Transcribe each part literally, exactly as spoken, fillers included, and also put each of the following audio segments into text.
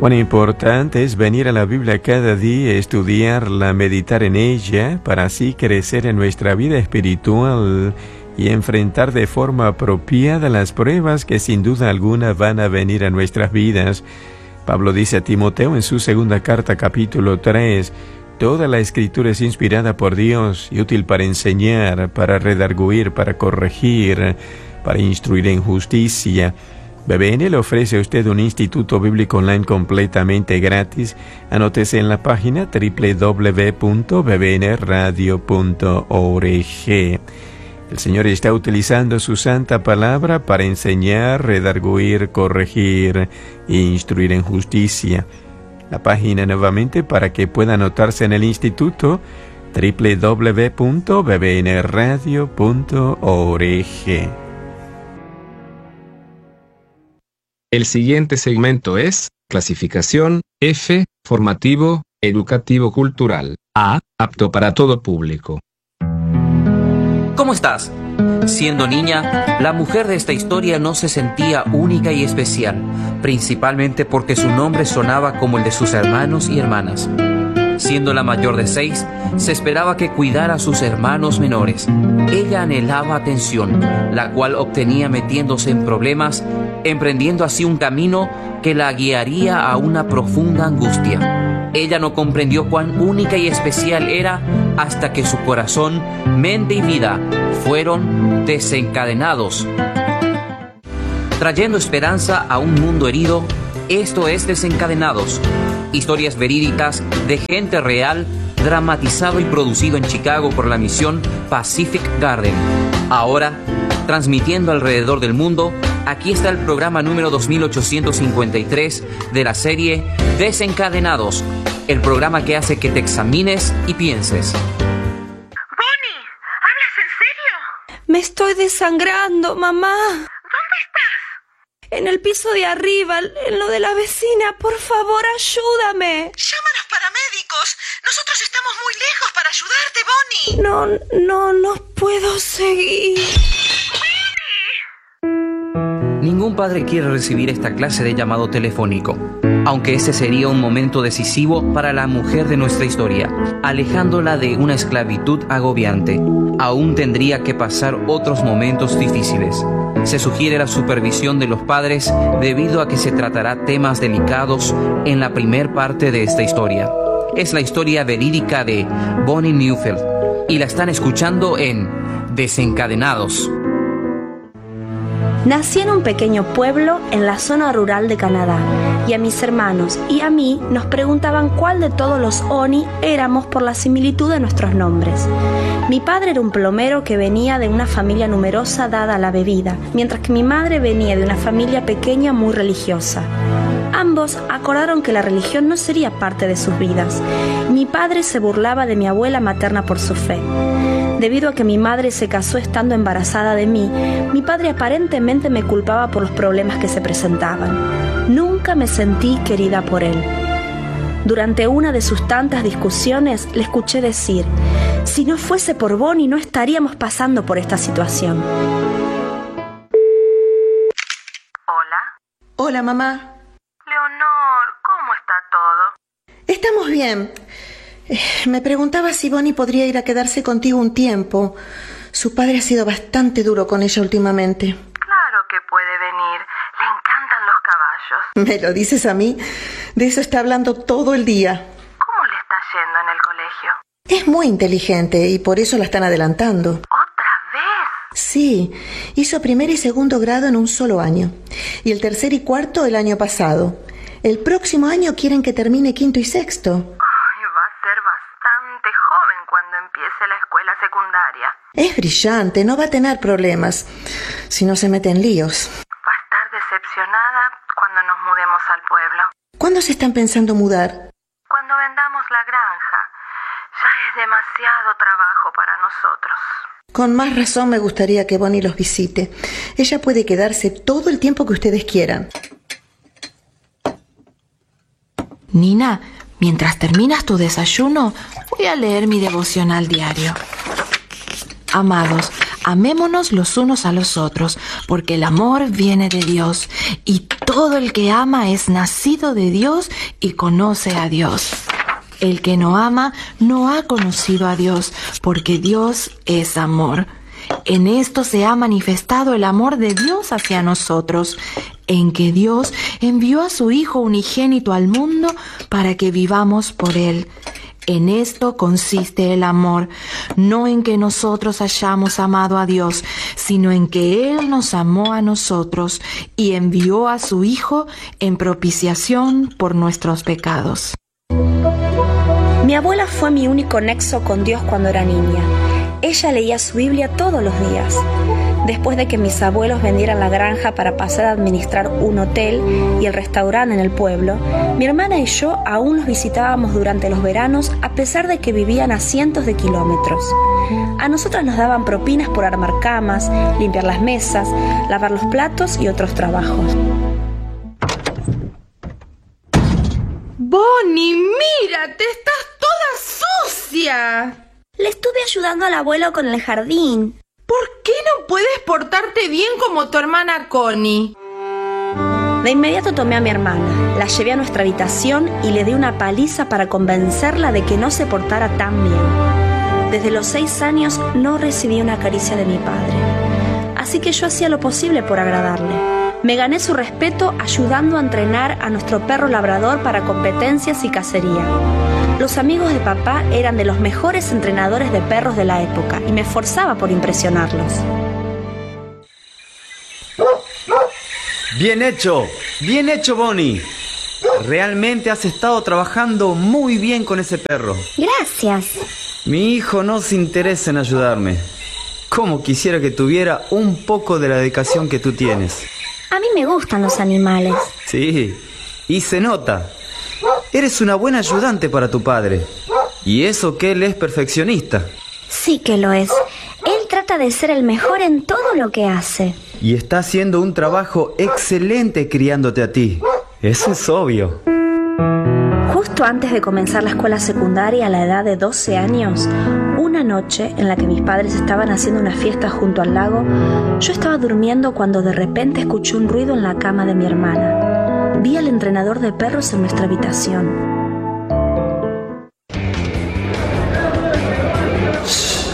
Cuán importante es venir a la Biblia cada día, estudiarla, meditar en ella, para así crecer en nuestra vida espiritual y enfrentar de forma apropiada las pruebas que sin duda alguna van a venir a nuestras vidas. Pablo dice a Timoteo en su segunda carta, capítulo tres, toda la Escritura es inspirada por Dios y útil para enseñar, para redarguir, para corregir, para instruir en justicia. B B N le ofrece a usted un instituto bíblico online completamente gratis. Anótese en la página doble u doble u doble u punto b b n radio punto org. El Señor está utilizando su santa palabra para enseñar, redarguir, corregir e instruir en justicia. La página nuevamente para que pueda anotarse en el instituto, doble u doble u doble u punto b b n radio punto org. El siguiente segmento es clasificación F, formativo, educativo cultural. A, apto para todo público. ¿Cómo estás? Siendo niña, la mujer de esta historia no se sentía única y especial, principalmente porque su nombre sonaba como el de sus hermanos y hermanas. Siendo la mayor de seis, se esperaba que cuidara a sus hermanos menores. Ella anhelaba atención, la cual obtenía metiéndose en problemas, emprendiendo así un camino que la guiaría a una profunda angustia. Ella no comprendió cuán única y especial era hasta que su corazón, mente y vida fueron desencadenados. Trayendo esperanza a un mundo herido, esto es Desencadenados. Historias verídicas de gente real, dramatizado y producido en Chicago por la misión Pacific Garden. Ahora, transmitiendo alrededor del mundo, aquí está el programa número dos mil ochocientos cincuenta y tres de la serie Desencadenados, el programa que hace que te examines y pienses. Bonnie, ¿hablas en serio? Me estoy desangrando, mamá. ¿Dónde estás? En el piso de arriba, en lo de la vecina. Por favor, ayúdame. Llama a los paramédicos. Nosotros estamos muy lejos para ayudarte, No, Bonnie. no, no puedo seguir. Ningún padre quiere recibir esta clase de llamado telefónico, aunque ese sería un momento decisivo para la mujer de nuestra historia, alejándola de una esclavitud agobiante. Aún tendría que pasar otros momentos difíciles. Se sugiere la supervisión de los padres debido a que se tratará temas delicados en la primer parte de esta historia. Es la historia verídica de Bonnie Neufeld y la están escuchando en Desencadenados. Nací en un pequeño pueblo en la zona rural de Canadá, y a mis hermanos y a mí nos preguntaban cuál de todos los Oni éramos por la similitud de nuestros nombres. Mi padre era un plomero que venía de una familia numerosa dada a la bebida, mientras que mi madre venía de una familia pequeña muy religiosa. Ambos acordaron que la religión no sería parte de sus vidas. Mi padre se burlaba de mi abuela materna por su fe. Debido a que mi madre se casó estando embarazada de mí, mi padre aparentemente me culpaba por los problemas que se presentaban. Nunca me sentí querida por él. Durante una de sus tantas discusiones le escuché decir: si no fuese por Bonnie no estaríamos pasando por esta situación. Hola. Hola, mamá. Leonor, ¿cómo está todo? Estamos bien. Eh, Me preguntaba si Bonnie podría ir a quedarse contigo un tiempo. Su padre ha sido bastante duro con ella últimamente. Claro que puede venir. Le encantan los caballos. ¿Me lo dices a mí? De eso está hablando todo el día. ¿Cómo le está yendo en el colegio? Es muy inteligente y por eso la están adelantando. ¿Otra vez? Sí, hizo primer y segundo grado en un solo año. Y el tercer y cuarto el año pasado. El próximo año quieren que termine quinto y sexto. Ay, va a ser bastante joven cuando empiece la escuela secundaria. Es brillante, no va a tener problemas si no se mete en líos. Va a estar decepcionada cuando nos mudemos al pueblo. ¿Cuándo se están pensando mudar? Cuando vendamos la granja. Ya es demasiado trabajo para nosotros. Con más razón me gustaría que Bonnie los visite. Ella puede quedarse todo el tiempo que ustedes quieran. Nina, mientras terminas tu desayuno, voy a leer mi devocional diario. Amados, Amémonos los unos a los otros, porque el amor viene de Dios, y todo el que ama es nacido de Dios y conoce a Dios. El que no ama no ha conocido a Dios, porque Dios es amor. En esto se ha manifestado el amor de Dios hacia nosotros, en que Dios envió a su Hijo unigénito al mundo para que vivamos por Él. En esto consiste el amor, no en que nosotros hayamos amado a Dios, sino en que Él nos amó a nosotros y envió a su Hijo en propiciación por nuestros pecados. Mi abuela fue mi único nexo con Dios cuando era niña. Ella leía su Biblia todos los días. Después de que mis abuelos vendieran la granja para pasar a administrar un hotel y el restaurante en el pueblo, mi hermana y yo aún los visitábamos durante los veranos a pesar de que vivían a cientos de kilómetros. A nosotras nos daban propinas por armar camas, limpiar las mesas, lavar los platos y otros trabajos. Bonnie, mírate, estás toda sucia. Le estuve ayudando al abuelo con el jardín. ¿Por qué no puedes portarte bien como tu hermana Connie? De inmediato tomé a mi hermana, la llevé a nuestra habitación y le di una paliza para convencerla de que no se portara tan bien. Desde los seis años no recibí una caricia de mi padre, así que yo hacía lo posible por agradarle. Me gané su respeto ayudando a entrenar a nuestro perro labrador para competencias y cacería. Los amigos de papá eran de los mejores entrenadores de perros de la época y me esforzaba por impresionarlos. Bien hecho, bien hecho, Bonnie. Realmente has estado trabajando muy bien con ese perro. Gracias. Mi hijo no se interesa en ayudarme. Cómo quisiera que tuviera un poco de la dedicación que tú tienes. A mí me gustan los animales. Sí, y se nota. Eres una buena ayudante para tu padre. Y eso que él es perfeccionista. Sí que lo es. Él trata de ser el mejor en todo lo que hace. Y está haciendo un trabajo excelente criándote a ti. Eso es obvio. Justo antes de comenzar la escuela secundaria a la edad de doce años, una noche en la que mis padres estaban haciendo una fiesta junto al lago, yo estaba durmiendo cuando de repente escuché un ruido en la cama de mi hermana. Vi al entrenador de perros en nuestra habitación. Shh.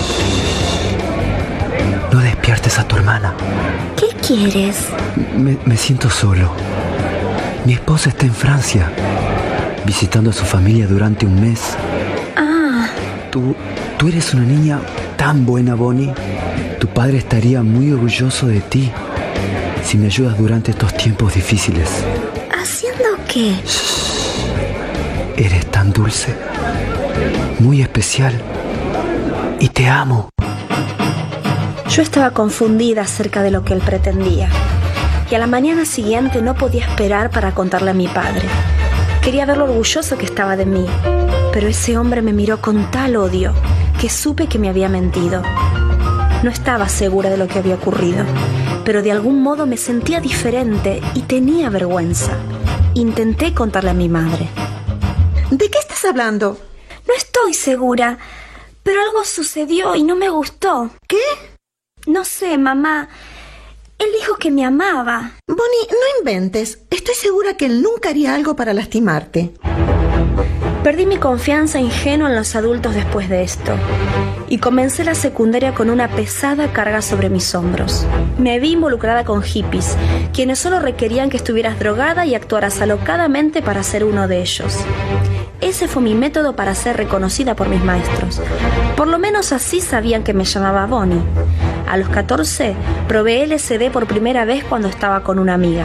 No despiertes a tu hermana. ¿Qué quieres? Me, me siento solo. Mi esposa está en Francia, visitando a su familia durante un mes. Ah. Tú, tú eres una niña tan buena, Bonnie. Tu padre estaría muy orgulloso de ti si me ayudas durante estos tiempos difíciles. ¿Haciendo qué? Shh. Eres tan dulce, muy especial, y te amo. Yo estaba confundida acerca de lo que él pretendía, y a la mañana siguiente no podía esperar para contarle a mi padre. Quería ver lo orgulloso que estaba de mí, pero ese hombre me miró con tal odio que supe que me había mentido. No estaba segura de lo que había ocurrido, pero de algún modo me sentía diferente y tenía vergüenza. Intenté contarle a mi madre. ¿De qué estás hablando? No estoy segura, pero algo sucedió y no me gustó. ¿Qué? No sé, mamá. Él dijo que me amaba. Bonnie, no inventes. Estoy segura que él nunca haría algo para lastimarte. Perdí mi confianza ingenua en los adultos después de esto, y comencé la secundaria con una pesada carga sobre mis hombros. Me vi involucrada con hippies, quienes solo requerían que estuvieras drogada y actuaras alocadamente para ser uno de ellos. Ese fue mi método para ser reconocida por mis maestros. Por lo menos así sabían que me llamaba Bonnie. A los catorce, probé L S D por primera vez cuando estaba con una amiga.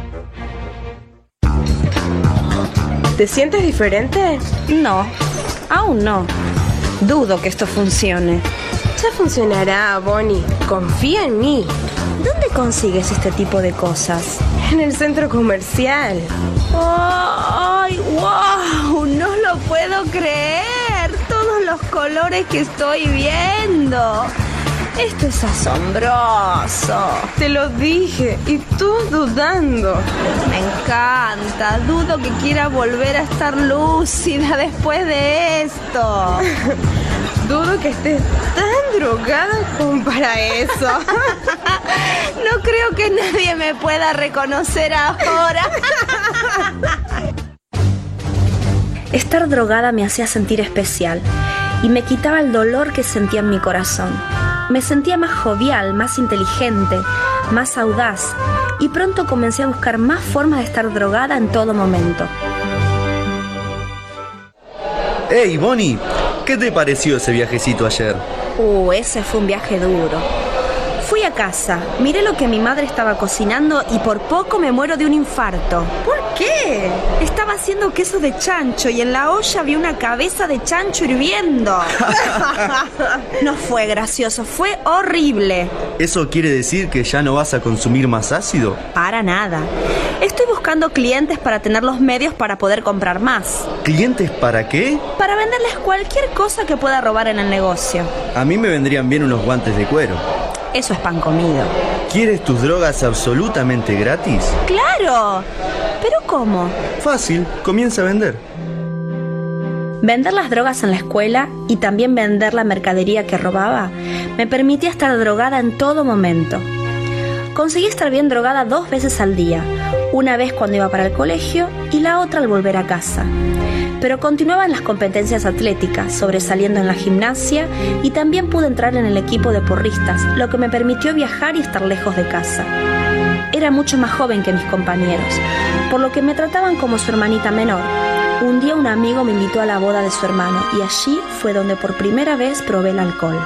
¿Te sientes diferente? No, aún no. Dudo que esto funcione. Ya funcionará, Bonnie. Confía en mí. ¿Dónde consigues este tipo de cosas? En el centro comercial. ¡Ay, wow! No lo puedo creer. Todos los colores que estoy viendo. Esto es asombroso. Te lo dije y tú dudando. Me encanta. Dudo que quiera volver a estar lúcida después de esto. Dudo que estés tan drogada como para eso. No creo que nadie me pueda reconocer ahora. Estar drogada me hacía sentir especial y me quitaba el dolor que sentía en mi corazón. Me sentía más jovial, más inteligente, más audaz, y pronto comencé a buscar más formas de estar drogada en todo momento. Hey, Bonnie, ¿qué te pareció ese viajecito ayer? Uh, ese fue un viaje duro. Fui a casa, miré lo que mi madre estaba cocinando y por poco me muero de un infarto. ¿Por qué? Estaba haciendo queso de chancho y en la olla vi una cabeza de chancho hirviendo. No fue gracioso, fue horrible. ¿Eso quiere decir que ya no vas a consumir más ácido? Para nada. Estoy buscando clientes para tener los medios para poder comprar más. ¿Clientes para qué? Para venderles cualquier cosa que pueda robar en el negocio. A mí me vendrían bien unos guantes de cuero. Eso es pan comido. ¿Quieres tus drogas absolutamente gratis? ¡Claro! ¿Pero cómo? Fácil, comienza a vender. Vender las drogas en la escuela y también vender la mercadería que robaba me permitía estar drogada en todo momento. Conseguí estar bien drogada dos veces al día, una vez cuando iba para el colegio y la otra al volver a casa. Pero continuaba en las competencias atléticas, sobresaliendo en la gimnasia, y también pude entrar en el equipo de porristas, lo que me permitió viajar y estar lejos de casa. Era mucho más joven que mis compañeros, por lo que me trataban como su hermanita menor. Un día un amigo me invitó a la boda de su hermano y allí fue donde por primera vez probé el alcohol.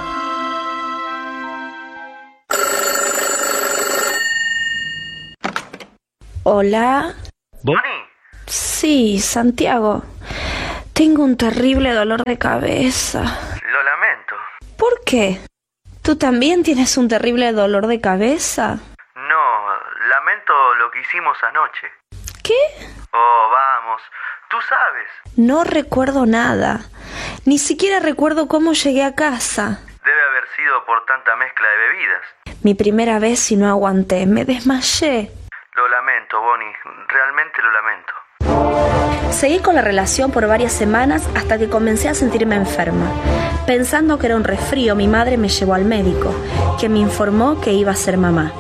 Hola. ¿Bonnie? Sí, Santiago. Tengo un terrible dolor de cabeza. Lo lamento. ¿Por qué? ¿Tú también tienes un terrible dolor de cabeza? No, lamento lo que hicimos anoche. ¿Qué? Oh, vamos, tú sabes. No recuerdo nada. Ni siquiera recuerdo cómo llegué a casa. Debe haber sido por tanta mezcla de bebidas. Mi primera vez y no aguanté. Me desmayé. Lo lamento, Bonnie. Realmente lo lamento. Seguí con la relación por varias semanas hasta que comencé a sentirme enferma. Pensando que era un resfrío, mi madre me llevó al médico, que me informó que iba a ser mamá.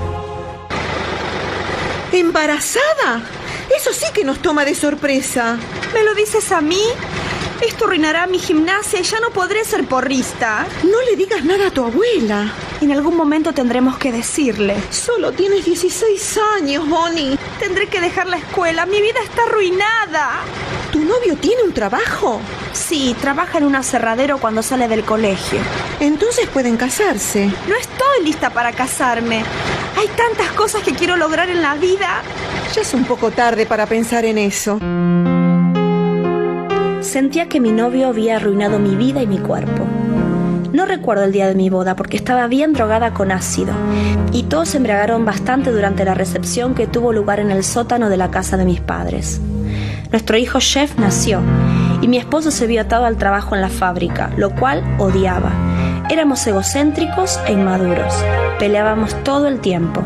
¿Embarazada? Eso sí que nos toma de sorpresa. ¿Me lo dices a mí? Esto arruinará mi gimnasia y ya no podré ser porrista. No le digas nada a tu abuela. En algún momento tendremos que decirle. Solo tienes dieciséis años, Bonnie. Tendré que dejar la escuela. Mi vida está arruinada. ¿Tu novio tiene un trabajo? Sí, trabaja en un aserradero cuando sale del colegio. Entonces pueden casarse. No estoy lista para casarme. Hay tantas cosas que quiero lograr en la vida. Ya es un poco tarde para pensar en eso. Sentía que mi novio había arruinado mi vida y mi cuerpo. No recuerdo el día de mi boda porque estaba bien drogada con ácido y todos se embriagaron bastante durante la recepción que tuvo lugar en el sótano de la casa de mis padres. Nuestro hijo Jeff nació y mi esposo se vio atado al trabajo en la fábrica, lo cual odiaba. Éramos egocéntricos e inmaduros. Peleábamos todo el tiempo.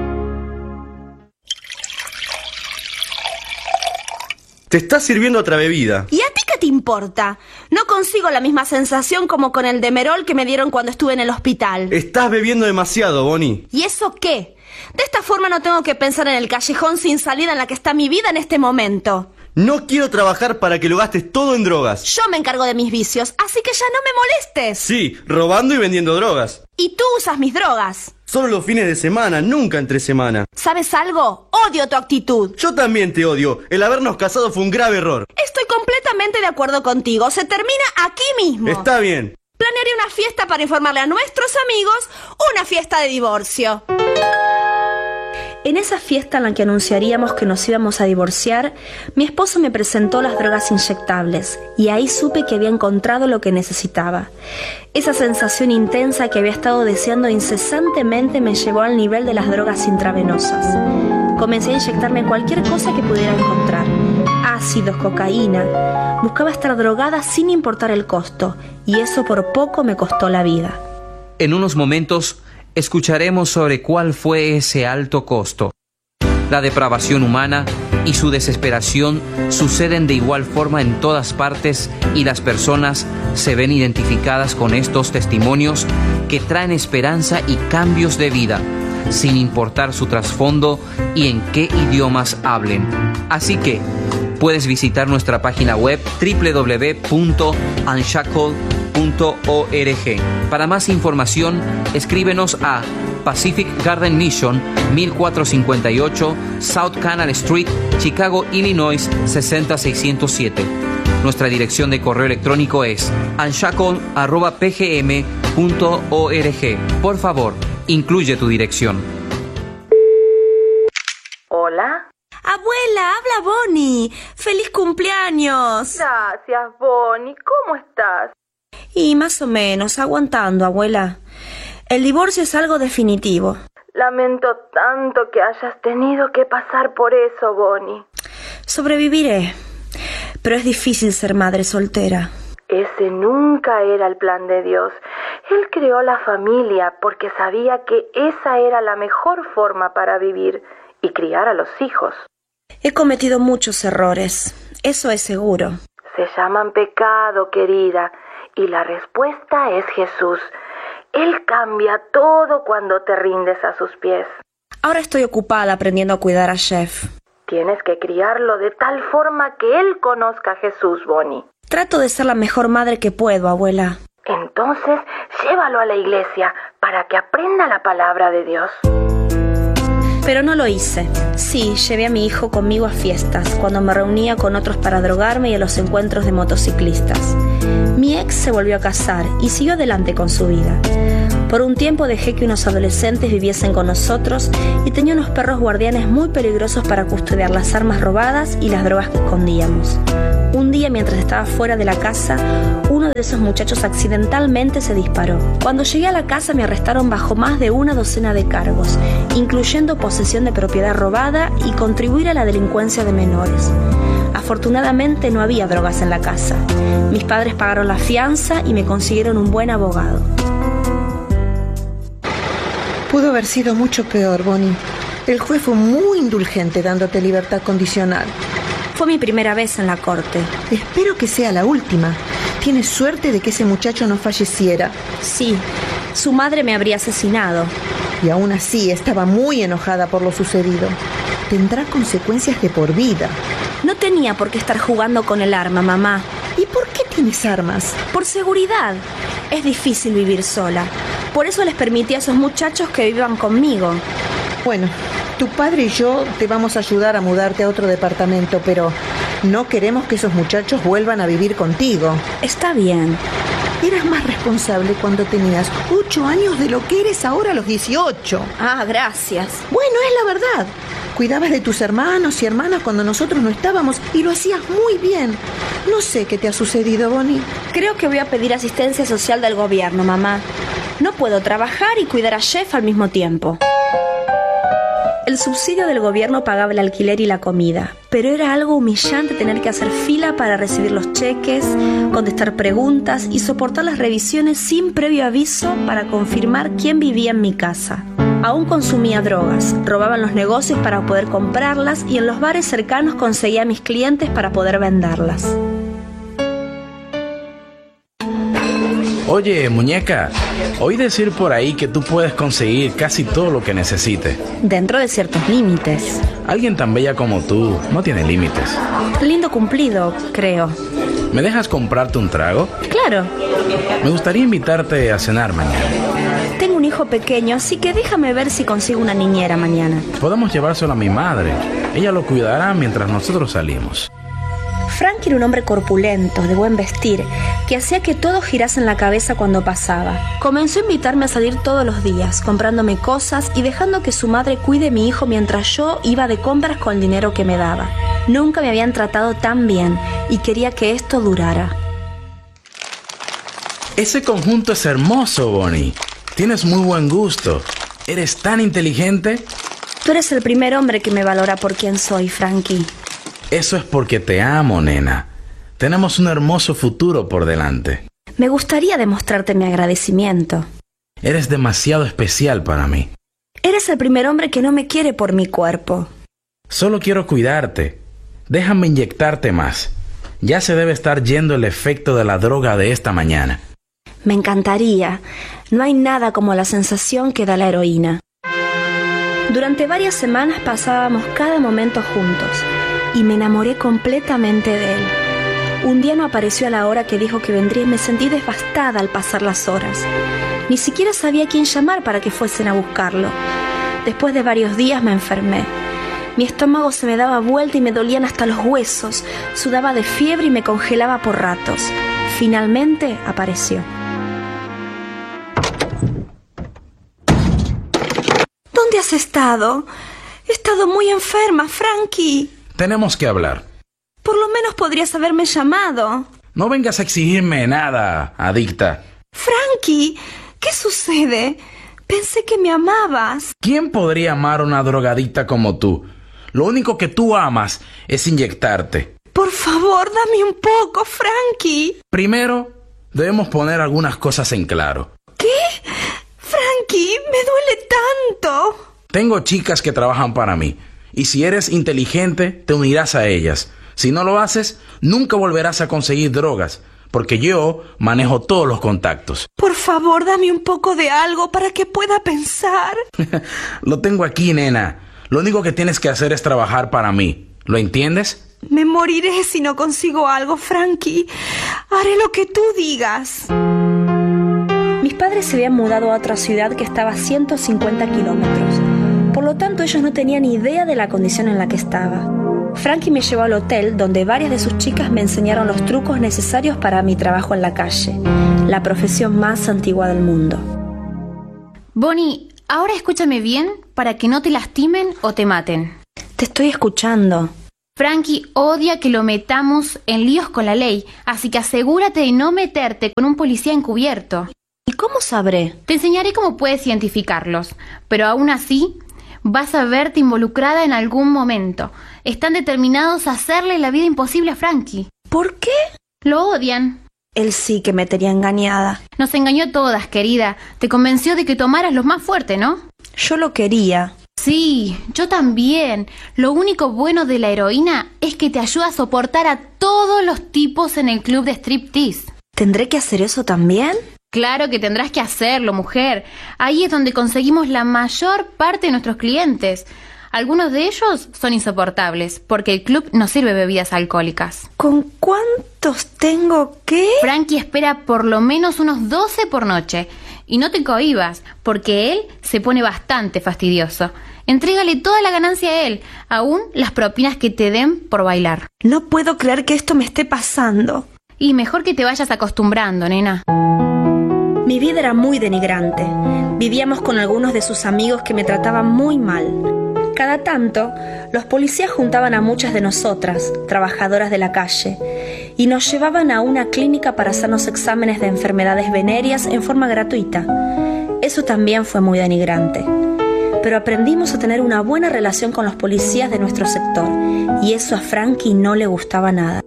Te está sirviendo otra bebida. ¿Y a ti qué te importa? No consigo la misma sensación como con el Demerol que me dieron cuando estuve en el hospital. Estás bebiendo demasiado, Bonnie. ¿Y eso qué? De esta forma no tengo que pensar en el callejón sin salida en la que está mi vida en este momento. No quiero trabajar para que lo gastes todo en drogas. Yo me encargo de mis vicios, así que ya no me molestes. Sí, robando y vendiendo drogas. Y tú usas mis drogas. Solo los fines de semana, nunca entre semana. ¿Sabes algo? Odio tu actitud. Yo también te odio. El habernos casado fue un grave error. Estoy completamente de acuerdo contigo. Se termina aquí mismo. Está bien. Planearé una fiesta para informarle a nuestros amigos, una fiesta de divorcio. En esa fiesta en la que anunciaríamos que nos íbamos a divorciar, mi esposo me presentó las drogas inyectables y ahí supe que había encontrado lo que necesitaba. Esa sensación intensa que había estado deseando incesantemente me llevó al nivel de las drogas intravenosas. Comencé a inyectarme cualquier cosa que pudiera encontrar. Ácidos, cocaína. Buscaba estar drogada sin importar el costo, y eso por poco me costó la vida. En unos momentos escucharemos sobre cuál fue ese alto costo, la depravación humana y su desesperación suceden de igual forma en todas partes y las personas se ven identificadas con estos testimonios que traen esperanza y cambios de vida, sin importar su trasfondo y en qué idiomas hablen. Así que puedes visitar nuestra página web doble u doble u doble u punto unshackled punto org. Para más información, escríbenos a Pacific Garden Mission, mil cuatrocientos cincuenta y ocho South Canal Street, Chicago, Illinois, seis cero seis cero siete. Nuestra dirección de correo electrónico es unshackled arroba p g m punto org. Por favor, incluye tu dirección. Hola. Abuela, habla Bonnie. ¡Feliz cumpleaños! Gracias, Bonnie. ¿Cómo estás? Y más o menos, aguantando, abuela. El divorcio es algo definitivo. Lamento tanto que hayas tenido que pasar por eso, Bonnie. Sobreviviré, pero es difícil ser madre soltera. Ese nunca era el plan de Dios. Él creó la familia porque sabía que esa era la mejor forma para vivir y criar a los hijos. He cometido muchos errores, eso es seguro. Se llaman pecado, querida, y la respuesta es Jesús. Él cambia todo cuando te rindes a sus pies. Ahora estoy ocupada aprendiendo a cuidar a Jeff. Tienes que criarlo de tal forma que él conozca a Jesús, Bonnie. Trato de ser la mejor madre que puedo, abuela. Entonces, llévalo a la iglesia para que aprenda la palabra de Dios. Pero no lo hice. Sí, llevé a mi hijo conmigo a fiestas, cuando me reunía con otros para drogarme y a los encuentros de motociclistas. Mi ex se volvió a casar y siguió adelante con su vida. Por un tiempo dejé que unos adolescentes viviesen con nosotros y tenía unos perros guardianes muy peligrosos para custodiar las armas robadas y las drogas que escondíamos. Un día, mientras estaba fuera de la casa, uno de esos muchachos accidentalmente se disparó. Cuando llegué a la casa me arrestaron bajo más de una docena de cargos, incluyendo posesión de propiedad robada y contribuir a la delincuencia de menores. Afortunadamente no había drogas en la casa. Mis padres pagaron la fianza y me consiguieron un buen abogado. Pudo haber sido mucho peor, Bonnie. El juez fue muy indulgente dándote libertad condicional. Fue mi primera vez en la corte. Espero que sea la última. Tienes suerte de que ese muchacho no falleciera. Sí, su madre me habría asesinado. Y aún así estaba muy enojada por lo sucedido. Tendrá consecuencias de por vida. No tenía por qué estar jugando con el arma, mamá. ¿Y por qué tienes armas? Por seguridad. Es difícil vivir sola. Por eso les permití a esos muchachos que vivan conmigo. Bueno, tu padre y yo te vamos a ayudar a mudarte a otro departamento, pero no queremos que esos muchachos vuelvan a vivir contigo. Está bien. Eras más responsable cuando tenías ocho años de lo que eres ahora a los dieciocho. Ah, gracias. Bueno, es la verdad. Cuidabas de tus hermanos y hermanas cuando nosotros no estábamos y lo hacías muy bien. No sé qué te ha sucedido, Bonnie. Creo que voy a pedir asistencia social del gobierno, mamá. No puedo trabajar y cuidar a Jeff al mismo tiempo. El subsidio del gobierno pagaba el alquiler y la comida, pero era algo humillante tener que hacer fila para recibir los cheques, contestar preguntas y soportar las revisiones sin previo aviso para confirmar quién vivía en mi casa. Aún consumía drogas, robaban los negocios para poder comprarlas y en los bares cercanos conseguía a mis clientes para poder venderlas. Oye, muñeca, oí decir por ahí que tú puedes conseguir casi todo lo que necesites. Dentro de ciertos límites. Alguien tan bella como tú no tiene límites. Lindo cumplido, creo. ¿Me dejas comprarte un trago? Claro. Me gustaría invitarte a cenar mañana. Tengo un hijo pequeño, así que déjame ver si consigo una niñera mañana. Podemos llevárselo a mi madre. Ella lo cuidará mientras nosotros salimos. Frank era un hombre corpulento, de buen vestir, que hacía que todo girase en la cabeza cuando pasaba. Comenzó a invitarme a salir todos los días, comprándome cosas y dejando que su madre cuide a mi hijo mientras yo iba de compras con el dinero que me daba. Nunca me habían tratado tan bien y quería que esto durara. Ese conjunto es hermoso, Bonnie. Tienes muy buen gusto. ¿Eres tan inteligente? Tú eres el primer hombre que me valora por quien soy, Frankie. Eso es porque te amo, nena. Tenemos un hermoso futuro por delante. Me gustaría demostrarte mi agradecimiento. Eres demasiado especial para mí. Eres el primer hombre que no me quiere por mi cuerpo. Solo quiero cuidarte. Déjame inyectarte más. Ya se debe estar yendo el efecto de la droga de esta mañana. Me encantaría. No hay nada como la sensación que da la heroína. Durante varias semanas pasábamos cada momento juntos y me enamoré completamente de él. Un día no apareció a la hora que dijo que vendría y me sentí devastada al pasar las horas. Ni siquiera sabía a quién llamar para que fuesen a buscarlo. Después de varios días me enfermé. Mi estómago se me daba vuelta y me dolían hasta los huesos. Sudaba de fiebre y me congelaba por ratos. Finalmente apareció. ¿Dónde has estado? He estado muy enferma, Frankie. Tenemos que hablar. Por lo menos podrías haberme llamado. No vengas a exigirme nada, adicta. Frankie, ¿qué sucede? Pensé que me amabas. ¿Quién podría amar a una drogadicta como tú? Lo único que tú amas es inyectarte. Por favor, dame un poco, Frankie. Primero, debemos poner algunas cosas en claro. ¿Qué? Frankie, me duele tanto. Tengo chicas que trabajan para mí, y si eres inteligente, te unirás a ellas. Si no lo haces, nunca volverás a conseguir drogas, porque yo manejo todos los contactos. Por favor, dame un poco de algo para que pueda pensar. Lo tengo aquí, nena. Lo único que tienes que hacer es trabajar para mí. ¿Lo entiendes? Me moriré si no consigo algo, Frankie. Haré lo que tú digas. Mis padres se habían mudado a otra ciudad que estaba a ciento cincuenta kilómetros. Por lo tanto, ellos no tenían idea de la condición en la que estaba. Frankie me llevó al hotel donde varias de sus chicas me enseñaron los trucos necesarios para mi trabajo en la calle, la profesión más antigua del mundo. Bonnie, ahora escúchame bien para que no te lastimen o te maten. Te estoy escuchando. Frankie odia que lo metamos en líos con la ley, así que asegúrate de no meterte con un policía encubierto. ¿Y cómo sabré? Te enseñaré cómo puedes identificarlos, pero aún así vas a verte involucrada en algún momento. Están determinados a hacerle la vida imposible a Frankie. ¿Por qué? Lo odian. Él sí que me tenía engañada. Nos engañó a todas, querida. Te convenció de que tomaras lo más fuerte, ¿no? Yo lo quería. Sí, yo también. Lo único bueno de la heroína es que te ayuda a soportar a todos los tipos en el club de striptease. ¿Tendré que hacer eso también? Claro que tendrás que hacerlo, mujer. Ahí es donde conseguimos la mayor parte de nuestros clientes. Algunos de ellos son insoportables, porque el club no sirve bebidas alcohólicas. ¿Con cuántos tengo que? Frankie espera por lo menos unos doce por noche. Y no te cohibas, porque él se pone bastante fastidioso. Entrégale toda la ganancia a él, aún las propinas que te den por bailar. No puedo creer que esto me esté pasando. Y mejor que te vayas acostumbrando, nena. Mi vida era muy denigrante. Vivíamos con algunos de sus amigos que me trataban muy mal. Cada tanto, los policías juntaban a muchas de nosotras, trabajadoras de la calle, y nos llevaban a una clínica para hacernos exámenes de enfermedades venéreas en forma gratuita. Eso también fue muy denigrante. Pero aprendimos a tener una buena relación con los policías de nuestro sector, y eso a Frankie no le gustaba nada.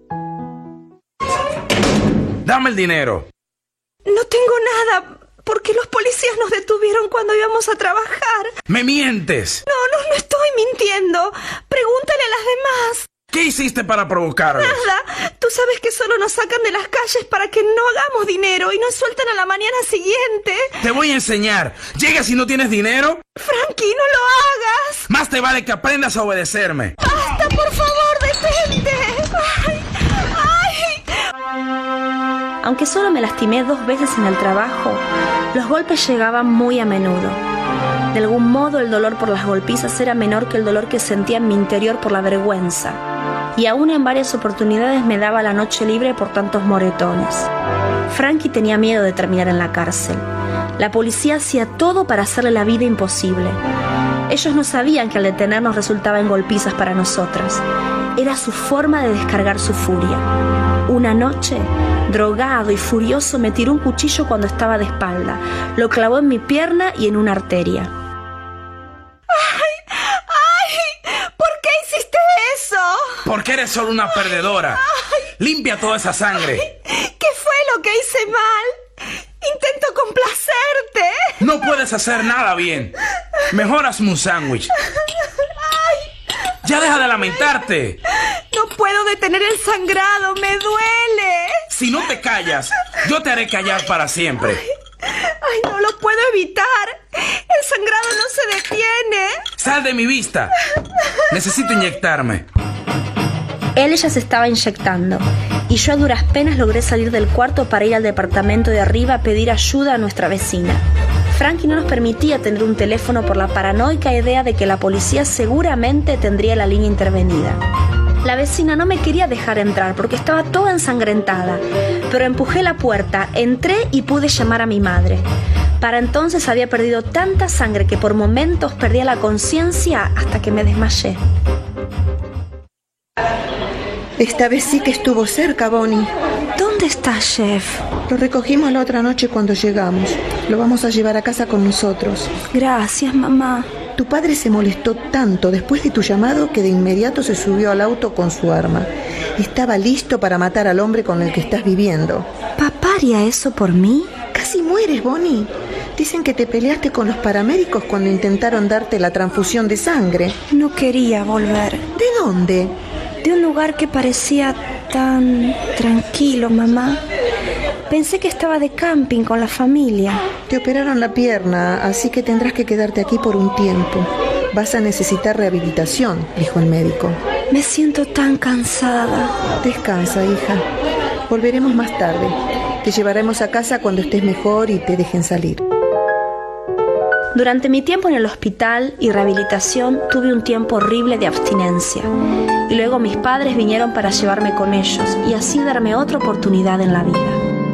¡Dame el dinero! No tengo nada, porque los policías nos detuvieron cuando íbamos a trabajar. ¡Me mientes! No, no, no estoy mintiendo. Pregúntale a las demás. ¿Qué hiciste para provocarlos? Nada. Tú sabes que solo nos sacan de las calles para que no hagamos dinero y nos sueltan a la mañana siguiente. Te voy a enseñar. ¿Llegas y no tienes dinero? Frankie, no lo hagas. Más te vale que aprendas a obedecerme. ¡Basta, por favor, detente! ¡Ay! ¡Ay! Aunque solo me lastimé dos veces en el trabajo, los golpes llegaban muy a menudo. De algún modo el dolor por las golpizas era menor que el dolor que sentía en mi interior por la vergüenza. Y aún en varias oportunidades me daba la noche libre por tantos moretones. Frankie tenía miedo de terminar en la cárcel. La policía hacía todo para hacerle la vida imposible. Ellos no sabían que al detenernos resultaba en golpizas para nosotras. Era su forma de descargar su furia. Una noche, drogado y furioso, me tiró un cuchillo cuando estaba de espalda. Lo clavó en mi pierna y en una arteria. ¡Ay! ¡Ay! ¿Por qué hiciste eso? Porque eres solo una perdedora. Ay. Limpia toda esa sangre. Ay. ¿Qué fue lo que hice mal? Intento complacerte. No puedes hacer nada bien. Mejor hazme un sándwich. ¡Ay! ¡Ya deja de lamentarte! No puedo detener el sangrado, me duele. Si no te callas, yo te haré callar para siempre. Ay, no lo puedo evitar. El sangrado no se detiene. ¡Sal de mi vista! Necesito inyectarme. Él ya se estaba inyectando, y yo a duras penas logré salir del cuarto para ir al departamento de arriba a pedir ayuda a nuestra vecina. Frankie no nos permitía tener un teléfono por la paranoica idea de que la policía seguramente tendría la línea intervenida. La vecina no me quería dejar entrar porque estaba toda ensangrentada, pero empujé la puerta, entré y pude llamar a mi madre. Para entonces había perdido tanta sangre que por momentos perdía la conciencia hasta que me desmayé. Esta vez sí que estuvo cerca, Bonnie. ¿Dónde está Jeff? Lo recogimos la otra noche cuando llegamos. Lo vamos a llevar a casa con nosotros. Gracias, mamá. Tu padre se molestó tanto después de tu llamado que de inmediato se subió al auto con su arma. Estaba listo para matar al hombre con el que estás viviendo. ¿Papá haría eso por mí? Casi mueres, Bonnie. Dicen que te peleaste con los paramédicos cuando intentaron darte la transfusión de sangre. No quería volver. ¿De dónde? De un lugar que parecía tan tranquilo, mamá. Pensé que estaba de camping con la familia. Te operaron la pierna, así que tendrás que quedarte aquí por un tiempo. Vas a necesitar rehabilitación, dijo el médico. Me siento tan cansada. Descansa, hija. Volveremos más tarde. Te llevaremos a casa cuando estés mejor y te dejen salir. Durante mi tiempo en el hospital y rehabilitación tuve un tiempo horrible de abstinencia. Y luego mis padres vinieron para llevarme con ellos y así darme otra oportunidad en la vida.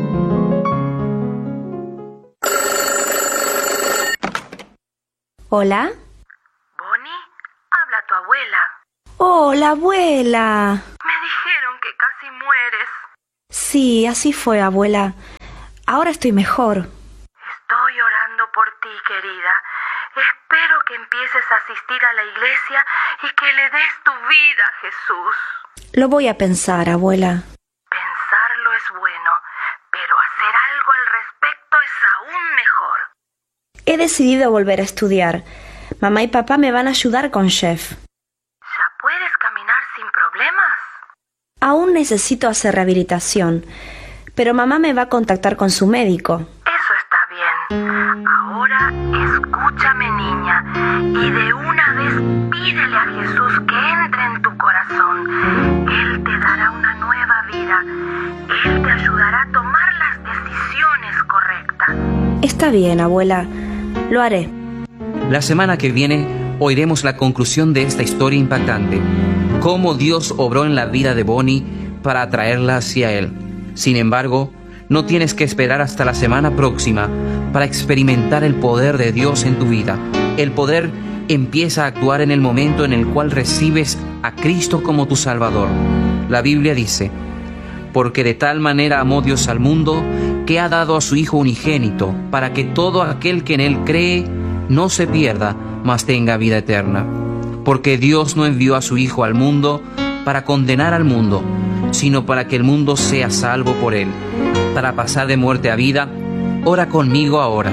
¿Hola? Bonnie, habla tu abuela. Hola, abuela. Me dijeron que casi mueres. Sí, así fue, abuela. Ahora estoy mejor. Estoy orando por ti, querida. Espero que empieces a asistir a la iglesia y que le des tu vida a Jesús. Lo voy a pensar, abuela. Pensarlo es bueno, pero hacer algo al respecto es aún mejor. He decidido volver a estudiar. Mamá y papá me van a ayudar con Jeff. ¿Ya puedes caminar sin problemas? Aún necesito hacer rehabilitación, pero mamá me va a contactar con su médico. Eso está bien. Ahora escúchame, niña, y de una vez pídele a Jesús que entre en tu corazón. Él te dará una nueva vida. Él te ayudará a tomar las decisiones correctas. Está bien, abuela. Lo haré. La semana que viene oiremos la conclusión de esta historia impactante. Cómo Dios obró en la vida de Bonnie para atraerla hacia Él. Sin embargo, no tienes que esperar hasta la semana próxima para experimentar el poder de Dios en tu vida. El poder empieza a actuar en el momento en el cual recibes a Cristo como tu Salvador. La Biblia dice: porque de tal manera amó Dios al mundo, que ha dado a su Hijo unigénito, para que todo aquel que en Él cree no se pierda, mas tenga vida eterna. Porque Dios no envió a su Hijo al mundo para condenar al mundo, sino para que el mundo sea salvo por Él. Para pasar de muerte a vida, ora conmigo ahora.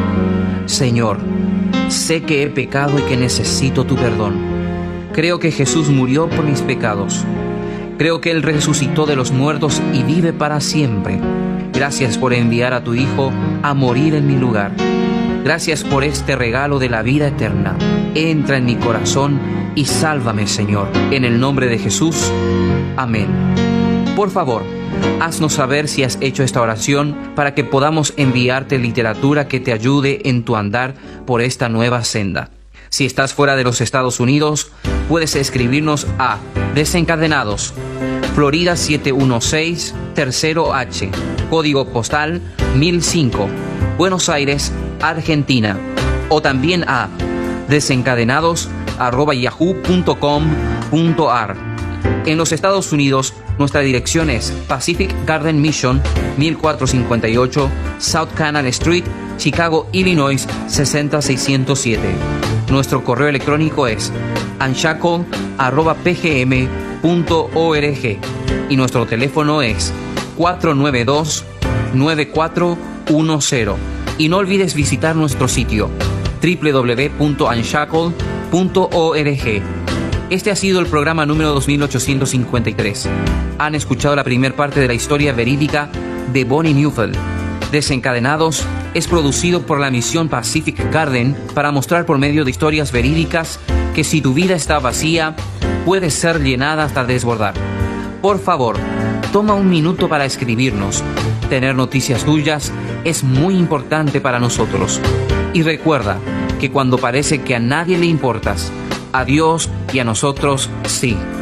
Señor, sé que he pecado y que necesito tu perdón. Creo que Jesús murió por mis pecados. Creo que Él resucitó de los muertos y vive para siempre. Gracias por enviar a tu Hijo a morir en mi lugar. Gracias por este regalo de la vida eterna. Entra en mi corazón y sálvame, Señor. En el nombre de Jesús. Amén. Por favor, haznos saber si has hecho esta oración para que podamos enviarte literatura que te ayude en tu andar por esta nueva senda. Si estás fuera de los Estados Unidos, puedes escribirnos a Desencadenados, Florida siete uno seis, Tercero H, código postal mil cinco, Buenos Aires, Argentina, o también a desencadenados arroba yahoo punto com punto a r. En los Estados Unidos, nuestra dirección es Pacific Garden Mission, mil cuatrocientos cincuenta y ocho South Canal Street, Chicago, Illinois, seis cero seis cero siete. Nuestro correo electrónico es anshackled arroba p g m punto org y nuestro teléfono es cuatro nueve dos, nueve cuatro uno cero. Y no olvides visitar nuestro sitio doble u doble u doble u punto unshackled punto org. Este ha sido el programa número dos mil ochocientos cincuenta y tres. Han escuchado la primera parte de la historia verídica de Bonnie Neufeld. Desencadenados es producido por la misión Pacific Garden para mostrar por medio de historias verídicas que si tu vida está vacía, puede ser llenada hasta desbordar. Por favor, toma un minuto para escribirnos. Tener noticias tuyas es muy importante para nosotros. Y recuerda que cuando parece que a nadie le importas, a Dios y a nosotros sí.